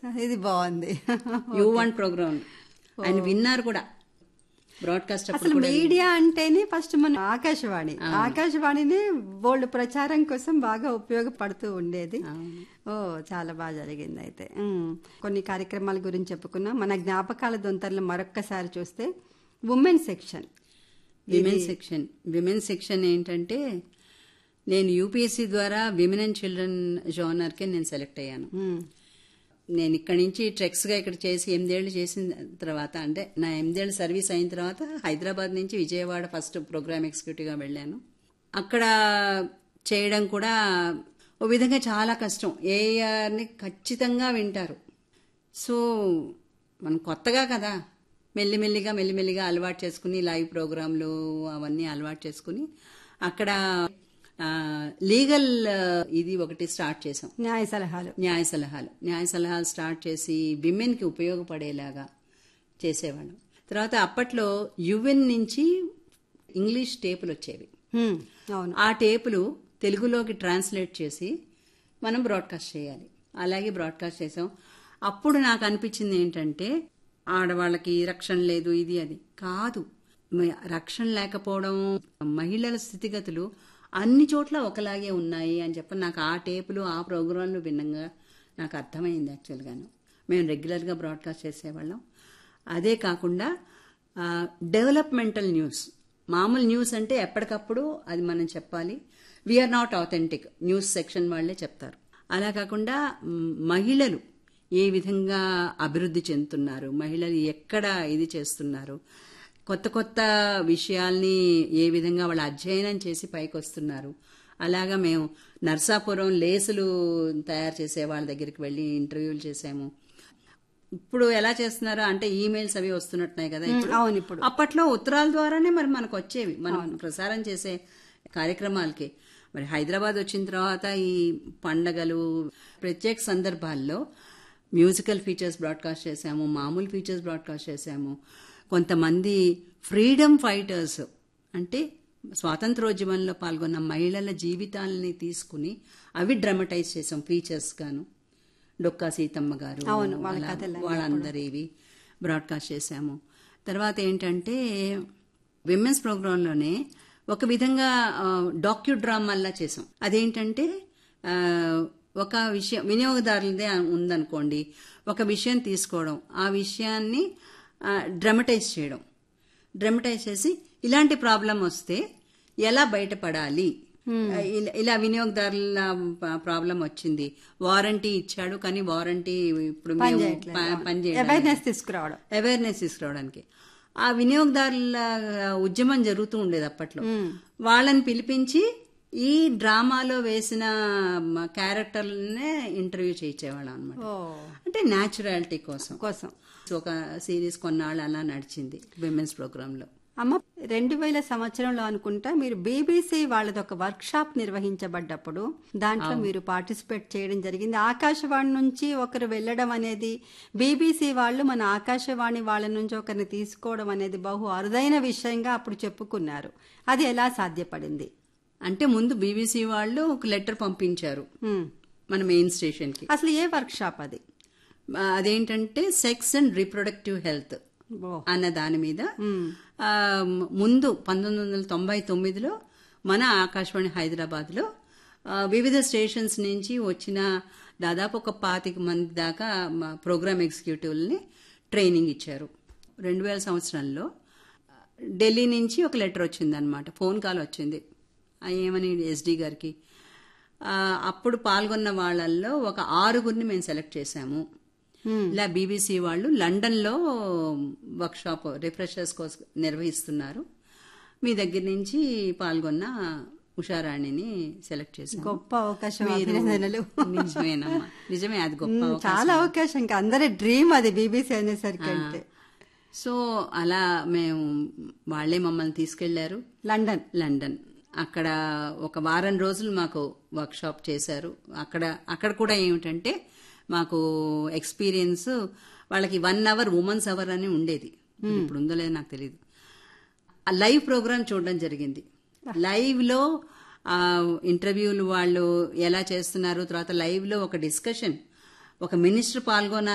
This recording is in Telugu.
ఇది బాగుంది. యూ వన్ ప్రోగ్రామ్ ఆయన విన్నారు కూడా. బ్రాడ్కాస్ట్ అసలు మీడియా అంటేనే ఫస్ట్ మన ఆకాశవాణిని బోల్డ్ ప్రచారం కోసం బాగా ఉపయోగపడుతూ ఉండేది. చాలా బాగా జరిగింది. అయితే కొన్ని కార్యక్రమాల గురించి చెప్పుకున్నాం. మన జ్ఞాపకాల దొంతర్లు మరొక్కసారి చూస్తే ఉమెన్ సెక్షన్ ఏంటంటే, నేను యూపీఎస్సీ ద్వారా విమెన్ అండ్ చిల్డ్రన్ జోనర్కి నేను సెలెక్ట్ అయ్యాను. నేను ఇక్కడి నుంచి ట్రెక్స్గా ఇక్కడ చేసి 8 ఏళ్ళు చేసిన తర్వాత, అంటే నా 8 ఏళ్ళు సర్వీస్ అయిన తర్వాత హైదరాబాద్ నుంచి విజయవాడ ఫస్ట్ ప్రోగ్రామ్ ఎగ్జిక్యూటివ్గా వెళ్ళాను. అక్కడ చేయడం కూడా ఓ విధంగా చాలా కష్టం. ఏఆర్ని ఖచ్చితంగా వింటారు. సో మనం కొత్తగా కదా, మెల్లిమెల్లిగా అలవాటు చేసుకుని లైవ్ ప్రోగ్రాంలు అవన్నీ అలవాటు చేసుకుని అక్కడ లీగల్ ఇది ఒకటి స్టార్ట్ చేసాం. న్యాయ సలహాలు స్టార్ట్ చేసి విమెన్కి ఉపయోగపడేలాగా చేసేవాళ్ళం. తర్వాత అప్పట్లో యుఎన్ నుంచి ఇంగ్లీష్ టేపులు వచ్చేవి. ఆ టేపులు తెలుగులోకి ట్రాన్స్లేట్ చేసి మనం బ్రాడ్కాస్ట్ చేయాలి. అలాగే బ్రాడ్కాస్ట్ చేసాం. అప్పుడు నాకు అనిపించింది ఏంటంటే, ఆడవాళ్ళకి రక్షణ లేదు, ఇది అది కాదు. రక్షణ లేకపోవడం, మహిళల స్థితిగతులు అన్ని చోట్ల ఒకలాగే ఉన్నాయి అని చెప్పి నాకు ఆ టేపులు ఆ ప్రోగ్రాంలు భిన్నంగా నాకు అర్థమైంది. యాక్చువల్గాను మేము రెగ్యులర్గా బ్రాడ్కాస్ట్ చేసేవాళ్ళం. అదే కాకుండా డెవలప్మెంటల్ న్యూస్, మామూలు న్యూస్ అంటే ఎప్పటికప్పుడు అది మనం చెప్పాలి. We are not authentic, news section వాళ్లే చెప్తారు. అలా కాకుండా మహిళలు ఏ విధంగా అభివృద్ధి చెందుతున్నారు, మహిళలు ఎక్కడ ఇది చేస్తున్నారు, కొత్త కొత్త విషయాల్ని ఏ విధంగా వాళ్ళు అధ్యయనం చేసి పైకి వస్తున్నారు. అలాగా మేము నర్సాపురం లేసులు తయారు చేసే వాళ్ళ దగ్గరికి వెళ్ళి ఇంటర్వ్యూలు చేసాము. ఇప్పుడు ఎలా చేస్తున్నారు అంటే ఈమెయిల్స్ అవి వస్తున్నట్టున్నాయి కదా. ఇప్పుడు అప్పట్లో ఉత్తరాల ద్వారానే మరి మనకు వచ్చేవి, మనం ప్రసారం చేసే కార్యక్రమాలకి. మరి హైదరాబాద్ వచ్చిన తర్వాత ఈ పండగలు, ప్రత్యేక సందర్భాల్లో మ్యూజికల్ ఫీచర్స్ బ్రాడ్కాస్ట్ చేశాము, మామూలు ఫీచర్స్ బ్రాడ్కాస్ట్ చేశాము. కొంతమంది ఫ్రీడమ్ ఫైటర్స్ అంటే స్వాతంత్రోద్యమంలో పాల్గొన్న మహిళల జీవితాలని తీసుకుని అవి డ్రామటైజ్ చేసాం ఫీచర్స్ గాను. డొక్కా సీతమ్మ గారు వాళ్ళందరివి బ్రాడ్కాస్ట్ చేశాము. తర్వాత ఏంటంటే విమెన్స్ ప్రోగ్రాంలోనే ఒక విధంగా డాక్యూ డ్రామాల్లా చేసాం. అదేంటంటే ఒక విషయం వినియోగదారులదే ఉందనుకోండి, ఒక విషయం తీసుకోవడం, ఆ విషయాన్ని డ్రామటైజ్ చేయడం, డ్రామటైజ్ చేసి ఇలాంటి ప్రాబ్లం వస్తే ఎలా బయటపడాలి, ఇలా వినియోగదారుల ప్రాబ్లం వచ్చింది, వారంటీ ఇచ్చాడు కానీ వారంటీ ఇప్పుడు అవేర్నెస్ తీసుకురావడానికి ఆ వినియోగదారుల ఉద్యమం జరుగుతూ ఉండేది అప్పట్లో. వాళ్ళని పిలిపించి ఈ డ్రామాలో వేసిన క్యారెక్టర్లనే ఇంటర్వ్యూ చేయించేవాళ్ళం అనమాట. అంటే న్యాచురాలిటీ కోసం ఒక సిరీస్ కొన్నాళ్ళు అలా నడిచింది విమెన్స్ ప్రోగ్రాంలో. అమ్మ 2000 సంవత్సరంలో అనుకుంటా మీరు బీబీసీ వాళ్ళది ఒక వర్క్ షాప్ నిర్వహించబడ్డప్పుడు దాంట్లో మీరు పార్టిసిపేట్ చేయడం జరిగింది. ఆకాశవాణి నుంచి ఒకరు వెళ్ళడం అనేది, బీబీసీ వాళ్ళు మన ఆకాశవాణి వాళ్ళ నుంచి ఒకరిని తీసుకోవడం అనేది బహు అరుదైన విషయంగా అప్పుడు చెప్పుకున్నారు. అది ఎలా సాధ్యపడింది? అంటే ముందు బీబీసీ వాళ్ళు ఒక లెటర్ పంపించారు మన మెయిన్ స్టేషన్ కి. అసలు ఏ వర్క్ షాప్ అది? అదేంటంటే సెక్స్ అండ్ రీప్రొడక్టివ్ హెల్త్ అన్న దాని మీద ముందు 1999లో మన ఆకాశవాణి హైదరాబాద్ లో వివిధ స్టేషన్స్ నుంచి వచ్చిన దాదాపు ఒక 25 మంది దాకా ప్రోగ్రామ్ ఎగ్జిక్యూటివ్లని ట్రైనింగ్ ఇచ్చారు. 2000 సంవత్సరంలో ఢిల్లీ నుంచి ఒక లెటర్ వచ్చిందనమాట, ఫోన్ కాల్ వచ్చింది. ఏమని ఎస్డి గారికి. అప్పుడు పాల్గొన్న వాళ్ళల్లో ఒక 6గురిని మేము సెలెక్ట్ చేశాము. ఇలా బీబీసీ వాళ్ళు లండన్ లో వర్క్ షాప్ రిఫ్రెషర్స్ కోసం నిర్వహిస్తున్నారు, మీ దగ్గర నుంచి పాల్గొన్న ఉషారాణిని సెలెక్ట్ చేశారు. గొప్ప అవకాశం. నిజమేనమ్మా, నిజమే, అది గొప్ప చాలా అవకాశం, అందరి డ్రీమ్ అది బీబీసీ అనేసరికి. సో అలా మేము వాళ్లే మమ్మల్ని తీసుకెళ్లారు లండన్. అక్కడ ఒక వారం రోజులు మాకు వర్క్ షాప్ చేశారు. అక్కడ కూడా ఏమిటంటే మాకు ఎక్స్పీరియన్స్, వాళ్ళకి 1 hour ఉమెన్స్ అవర్ అని ఉండేది, ఇప్పుడు ఉందో లేదో నాకు తెలియదు. లైవ్ ప్రోగ్రామ్ చూడడం జరిగింది. లైవ్ లో ఇంటర్వ్యూలు వాళ్ళు ఎలా చేస్తున్నారు, తర్వాత లైవ్ లో ఒక డిస్కషన్, ఒక మినిస్టర్ పాల్గొన్న